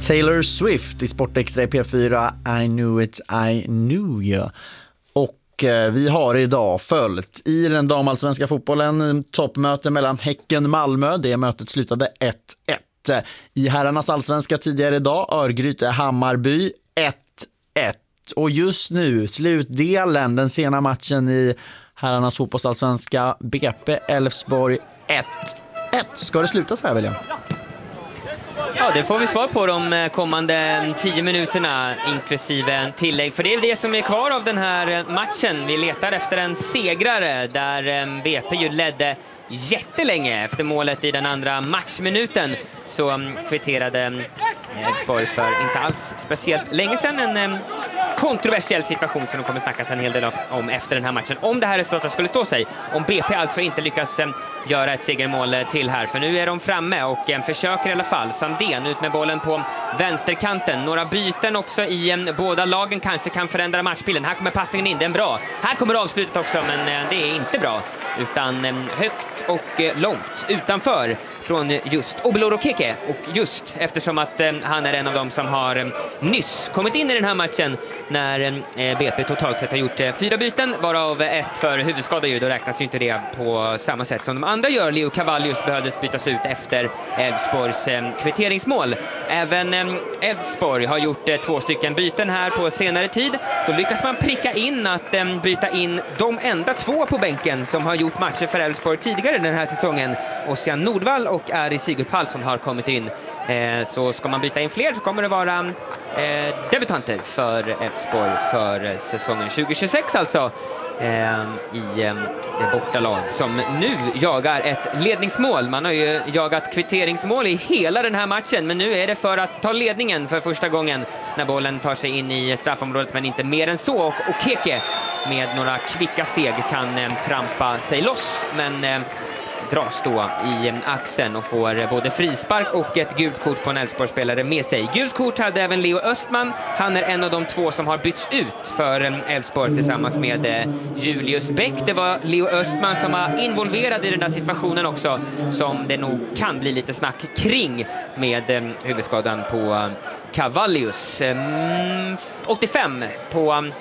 Taylor Swift i Sportextra i P4, I knew it, I knew you. Och vi har idag följt i den damallsvenska fotbollen toppmöte mellan Häcken-Malmö. Det mötet slutade 1-1. I herrarnas allsvenska tidigare idag, Örgryte-Hammarby 1-1. Och just nu, slutdelen, den sena matchen i herrarnas fotbollsallsvenska, BP Elfsborg 1-1. Ska det sluta så här, William? Ja, det får vi svar på de kommande 10 minuterna inklusive en tillägg. För det är det som är kvar av den här matchen. Vi letar efter en segrare där BP ju ledde jättelänge efter målet i den andra matchminuten. Så kvitterade Elfsborg för inte alls speciellt länge sedan en kontroversiell situation som de kommer snackas en hel del om efter den här matchen. Om det här resultatet skulle stå sig, om BP alltså inte lyckas göra ett segermål till här, för nu är de framme och försöker i alla fall. Sandén ut med bollen på vänsterkanten. Några byten också i båda lagen kanske kan förändra matchbilden. Här kommer passningen in, det är bra. Här kommer avslutet också, men det är inte bra. Utan högt och långt utanför från just Obeloro Keke. Och just eftersom att han är en av dem som har nyss kommit in i den här matchen när BP totalt sett har gjort 4 byten, varav 1 för huvudskada ju. Då räknas ju inte det på samma sätt som de andra gör. Leo Cavallius behövdes bytas ut efter Elfsborgs kvitteringsmål. Även Elfsborg har gjort 2 stycken byten här på senare tid. Då lyckas man pricka in att byta in de enda 2 på bänken som har gjort matcher för Elfsborg tidigare den här säsongen. Ossian Nordvall och Ari Sigurd Palsson har kommit in. Så ska man byta in fler så kommer det vara debutanter för Elfsborg för säsongen 2026 alltså. I det bortalag som nu jagar ett ledningsmål. Man har ju jagat kvitteringsmål i hela den här matchen, men nu är det för att ta ledningen för första gången när bollen tar sig in i straffområdet, men inte mer än så. Och Keke med några kvicka steg kan trampa sig loss, men dras då i axeln och får både frispark och ett gult kort på en Elfsborgsspelare med sig. Gult kort hade även Leo Östman. Han är en av de 2 som har bytts ut för Elfsborg tillsammans med Julius Bäck. Det var Leo Östman som var involverad i den där situationen också, som det nog kan bli lite snack kring med huvudskadan på Cavallius. 85 på